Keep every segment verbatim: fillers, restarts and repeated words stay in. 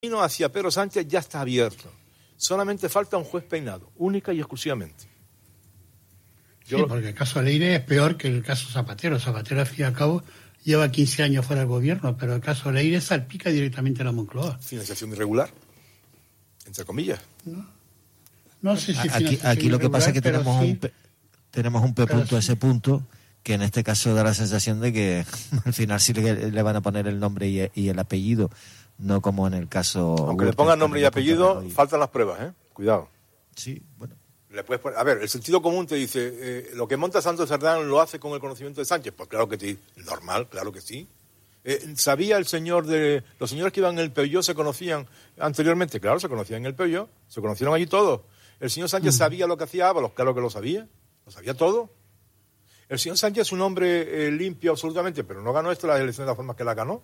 camino hacia Pedro Sánchez ya está abierto. Solamente falta un juez Peinado, única y exclusivamente. Yo... Sí, porque el caso Leire es peor que el caso Zapatero. Zapatero, al fin y al cabo, lleva quince años fuera del gobierno, pero el caso Leire salpica directamente a la Moncloa. Financiación irregular, entre comillas. No, no sé si aquí, aquí lo que pasa es que tenemos, sí. un P, tenemos un P punto sí. a ese punto, que en este caso da la sensación de que al final sí le, le van a poner el nombre y, y el apellido, no como en el caso... Aunque le pongan nombre y apellido, y... faltan las pruebas, ¿eh? Cuidado. Sí, bueno. Le puedes poner... A ver, el sentido común te dice, eh, lo que monta Santos Cerdán lo hace con el conocimiento de Sánchez. Pues claro que sí, normal, claro que sí. Eh, ¿Sabía el señor de... Los señores que iban en el Peugeot se conocían anteriormente? Claro, se conocían en el Peugeot, se conocieron allí todos. ¿El señor Sánchez mm. sabía lo que hacía Ábalos? Claro que lo sabía, lo sabía todo. El señor Sánchez es un hombre eh, limpio absolutamente, pero no ganó esto las elecciones de la forma que la ganó.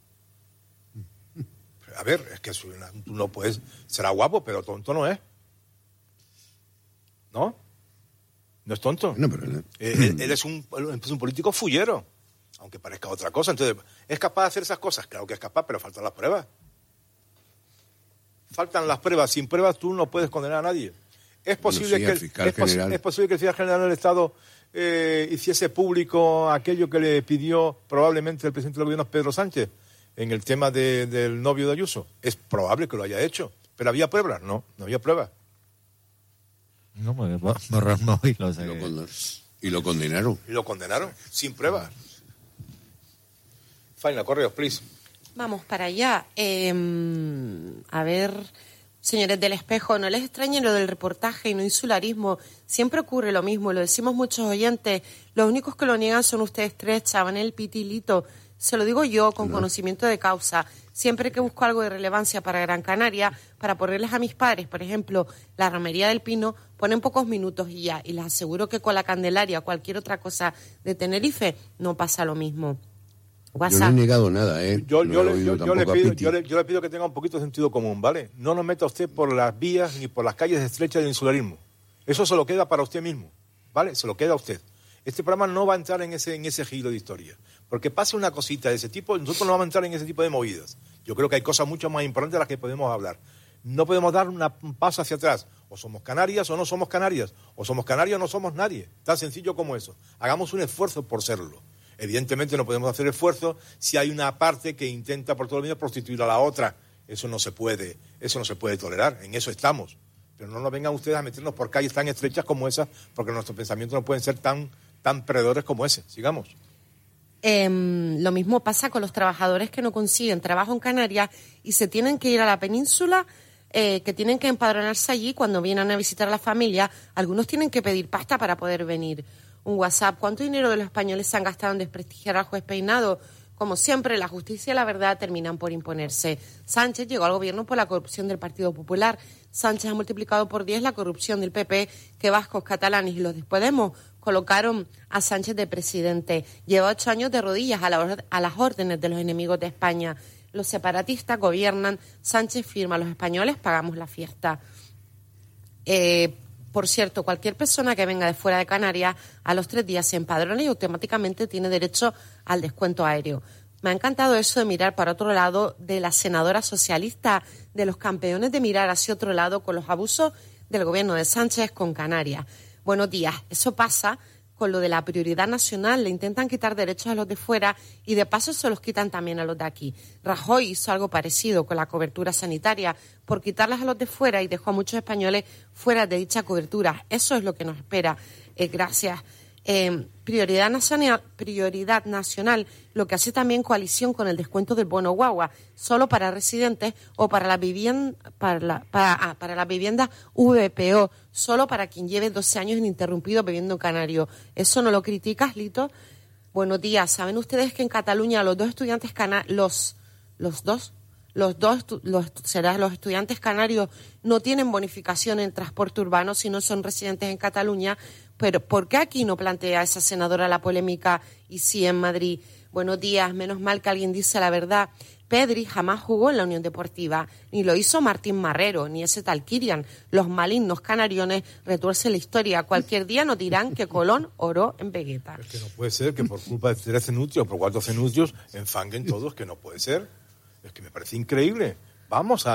A ver, es que tú no puedes... Será guapo, pero tonto no es. ¿No? No es tonto. No, pero... eh, él, él es, un, es un político fullero, aunque parezca otra cosa. Entonces, ¿es capaz de hacer esas cosas? Claro que es capaz, pero faltan las pruebas. Faltan las pruebas. Sin pruebas tú no puedes condenar a nadie. Es posible, bueno, sí, que, el, es, pos, es posible que el fiscal general del Estado eh, hiciese público aquello que le pidió probablemente el presidente del gobierno, Pedro Sánchez, en el tema de, del novio de Ayuso. Es probable que lo haya hecho. ¿Pero había pruebas? No, no había pruebas. No, me borrar no y lo, y, lo condenaron. y lo condenaron. Y lo condenaron, sin pruebas. Faina, correos, please. Vamos para allá. Eh, a ver, señores del Espejo, no les extrañe lo del reportaje y no insularismo. Siempre ocurre lo mismo, lo decimos muchos oyentes. Los únicos que lo niegan son ustedes tres, Chabanel, Pitilito. Se lo digo yo con no. conocimiento de causa. Siempre que busco algo de relevancia para Gran Canaria, para ponerles a mis padres, por ejemplo, la Romería del Pino, ponen pocos minutos y ya. Y les aseguro que con la Candelaria o cualquier otra cosa de Tenerife no pasa lo mismo. WhatsApp. Yo no he negado nada, ¿eh? Yo, yo, no le, yo, yo, le pido, yo, le, yo le pido que tenga un poquito de sentido común, ¿vale? No nos meta usted por las vías ni por las calles estrechas del insularismo. Eso se lo queda para usted mismo, ¿vale? Se lo queda a usted. Este programa no va a entrar en ese, en ese giro de historia. Porque pase una cosita de ese tipo, nosotros no vamos a entrar en ese tipo de movidas. Yo creo que hay cosas mucho más importantes de las que podemos hablar. No podemos dar una, un paso hacia atrás. O somos Canarias o no somos Canarias. O somos Canarias o no somos nadie. Tan sencillo como eso. Hagamos un esfuerzo por serlo. Evidentemente no podemos hacer esfuerzo si hay una parte que intenta por todo el mundo prostituir a la otra. Eso no se puede, eso no se puede tolerar. En eso estamos. Pero no nos vengan ustedes a meternos por calles tan estrechas como esas, porque nuestros pensamientos no pueden ser tan, tan perdedores como ese. Sigamos. Eh, lo mismo pasa con los trabajadores que no consiguen trabajo en Canarias y se tienen que ir a la península, eh, que tienen que empadronarse allí cuando vienen a visitar a la familia. Algunos tienen que pedir pasta para poder venir. Un WhatsApp. ¿Cuánto dinero de los españoles se han gastado en desprestigiar al juez Peinado? Como siempre, la justicia y la verdad terminan por imponerse. Sánchez llegó al gobierno por la corrupción del Partido Popular. Sánchez ha multiplicado por diez la corrupción del P P, que vascos, catalanes y los de Podemos colocaron a Sánchez de presidente. Lleva ocho años de rodillas a, la, a las órdenes de los enemigos de España. Los separatistas gobiernan, Sánchez firma, los españoles pagamos la fiesta. Eh, por cierto, cualquier persona que venga de fuera de Canarias a los tres días se empadrona y automáticamente tiene derecho al descuento aéreo. Me ha encantado eso de mirar para otro lado de la senadora socialista, de los campeones de mirar hacia otro lado con los abusos del gobierno de Sánchez con Canarias. Buenos días. Eso pasa con lo de la prioridad nacional. Le intentan quitar derechos a los de fuera y de paso se los quitan también a los de aquí. Rajoy hizo algo parecido con la cobertura sanitaria por quitarlas a los de fuera y dejó a muchos españoles fuera de dicha cobertura. Eso es lo que nos espera. Eh, gracias. Eh, prioridad nacional, prioridad nacional, lo que hace también coalición con el descuento del bono guagua, solo para residentes o para la vivienda, para la, para, ah, para la vivienda V P O, solo para quien lleve doce años ininterrumpido bebiendo canario. ¿Eso no lo criticas, Lito? Buenos días. ¿Saben ustedes que en Cataluña los dos estudiantes cana los los dos los dos los será los estudiantes canarios no tienen bonificación en transporte urbano si no son residentes en Cataluña? Pero ¿por qué aquí no plantea esa senadora la polémica y sí en Madrid? Buenos días, menos mal que alguien dice la verdad. Pedri jamás jugó en la Unión Deportiva, ni lo hizo Martín Marrero, ni ese tal Kirian. Los malignos canariones retuercen la historia. Cualquier día nos dirán que Colón oró en Vegueta. Es que no puede ser que por culpa de tres cenutrios o por cuatro cenutrios enfanguen todos, que no puede ser. Es que me parece increíble. Vamos a